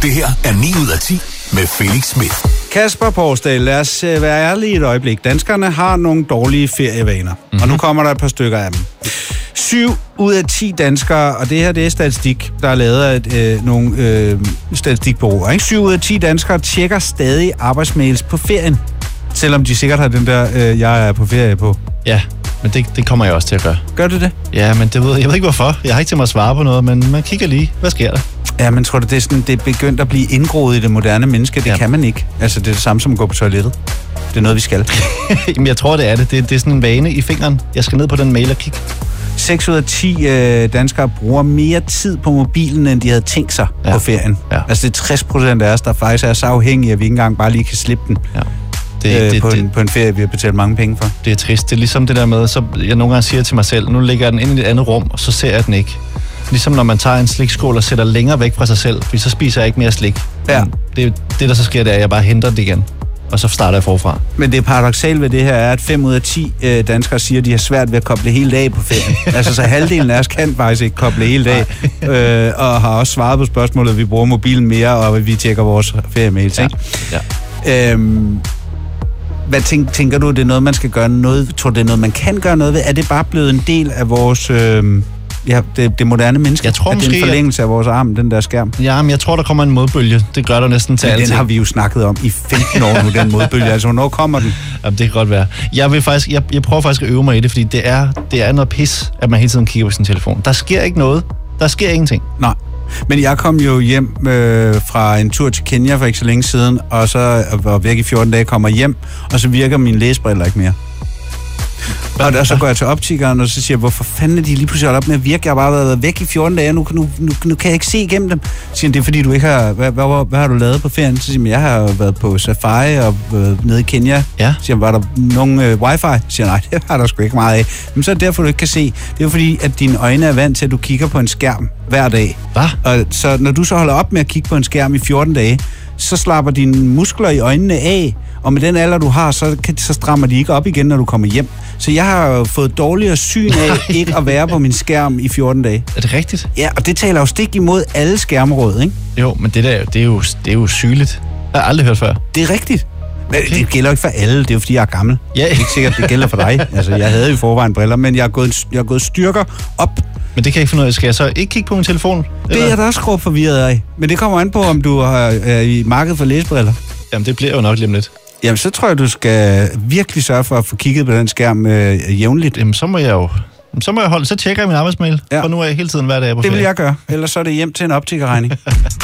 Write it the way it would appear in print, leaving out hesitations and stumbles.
Det her er 9 ud af 10 med Felix Smith. Kasper Porsdal, lad os være ærlige et øjeblik. Danskerne har nogle dårlige ferievaner, og nu kommer der et par stykker af dem. 7 ud af 10 danskere, og det her det er statistik, der er lavet af nogle statistikbureauer. 7 ud af 10 danskere tjekker stadig arbejdsmails på ferien, selvom de sikkert har den der, jeg er på ferie på. Ja, men det kommer jeg også til at gøre. Gør du det? Ja, men jeg ved ikke hvorfor. Jeg har ikke til mig at svare på noget, men man kigger lige. Hvad sker der? Ja, men tror du, det er begyndt at blive indgroet i det moderne menneske? Det kan man ikke. Altså, det er det samme som at gå på toilettet. Det er noget, vi skal. Jamen, jeg tror, det er det. Det er sådan en vane i fingeren. Jeg skal ned på den mail og kigge. 6 ud af 10 danskere bruger mere tid på mobilen, end de havde tænkt sig på ferien. Ja. Altså, det er 60% af os, der faktisk er så afhængige, at vi ikke engang bare lige kan slippe den. Ja. På en ferie, vi har betalt mange penge for. Det er trist. Det er ligesom det der med, så jeg nogle gange siger til mig selv, nu lægger jeg den ind i et andet rum, og så ser jeg den ikke. Ligesom når man tager en slikskål og sætter længere væk fra sig selv, fordi så spiser jeg ikke mere slik. Ja. Det der så sker, det er, at jeg bare henter det igen, og så starter jeg forfra. Men det paradoksale ved det her er, at 5 ud af 10 danskere siger, at de har svært ved at koble hele dag på ferien. Altså, så halvdelen af os kan faktisk ikke koble hele dag, og har også svaret på spørgsmålet, at vi bruger mobilen mere, og vi tjekker vores feriemails, ikke? Ja. Hvad tænker du, det er noget, man skal gøre noget? Tror du, det er noget, man kan gøre noget ved? Er det bare blevet en del af vores... det moderne menneske? Jeg tror måske, det er en forlængelse af vores arm, den der skærm? Ja, men jeg tror, der kommer en modbølge. Det gør der næsten til altid. Den har vi jo snakket om i 15 år nu, den modbølge. Altså, hvornår kommer den? Jamen, det kan godt være. Jeg prøver faktisk at øve mig i det, fordi det er noget pis, at man hele tiden kigger på sin telefon. Der sker ikke noget. Der sker ingenting. Nej. Men jeg kom jo hjem fra en tur til Kenya for ikke så længe siden, og så var væk i 14 dage, kommer hjem, og så virker mine læsebriller ikke mere. Og så går jeg til optikeren, og så siger jeg, hvorfor fanden er de lige pludselig holdt op med at virke? Jeg har bare været væk i 14 dage, nu kan jeg ikke se igennem dem. Så siger han, det er fordi, du ikke har... Hvad har du lavet på ferien? Så siger jeg har været på safari og nede i Kenya. Ja. Så siger han, var der nogen wifi? Så siger nej, det har der sgu ikke meget af. Men så er det derfor, du ikke kan se. Det er jo fordi, at dine øjne er vant til, at du kigger på en skærm hver dag. Hvad? Og så når du så holder op med at kigge på en skærm i 14 dage, så slapper dine muskler i øjnene af, og med den alder, du har, så strammer de ikke op igen, når du kommer hjem. Så jeg har fået dårligere syn af ikke at være på min skærm i 14 dage. Er det rigtigt? Ja, og det taler jo stik imod alle skærmråd, ikke? Jo, men det er jo sygeligt. Jeg har aldrig hørt før. Det er rigtigt. Men det gælder ikke for alle, det er jo fordi, jeg er gammel. Ja. Det er ikke sikkert, det gælder for dig. Altså, jeg havde i forvejen briller, men jeg har gået styrker op. Men det kan jeg ikke finde ud af. Skal jeg så ikke kigge på min telefon? Eller? Det er jeg da også skrub forvirret af. Men det kommer an på, om du er i markedet for læsebriller. Jamen, det bliver jo nok lige lidt. Jamen, så tror jeg, du skal virkelig sørge for at få kigget på den skærm jævnligt. Jamen, så må jeg holde. Så tjekker jeg min arbejdsmail. Ja. For nu er jeg hele tiden hver dag på ferie. Det vil jeg gøre. Ellers så er det hjem til en optikerregning.